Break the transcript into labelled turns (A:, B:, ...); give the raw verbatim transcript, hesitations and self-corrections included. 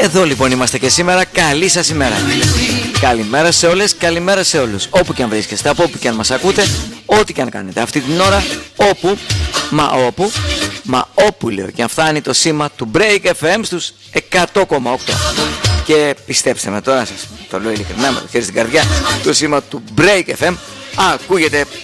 A: Εδώ λοιπόν είμαστε και σήμερα. Καλή σας ημέρα. Καλημέρα σε όλες, καλημέρα σε όλους. Όπου και αν βρίσκεστε, από όπου και αν μας ακούτε, ό,τι και αν κάνετε αυτή την ώρα, όπου, μα όπου, μα όπου λέω, και αν φτάνει το σήμα του Break εφ εμ στους εκατό κόμμα οκτώ. Και πιστέψτε με τώρα, σας το λέω ειλικρινά με το χέρι στην καρδιά, το σήμα του Break εφ εμ ακούγεται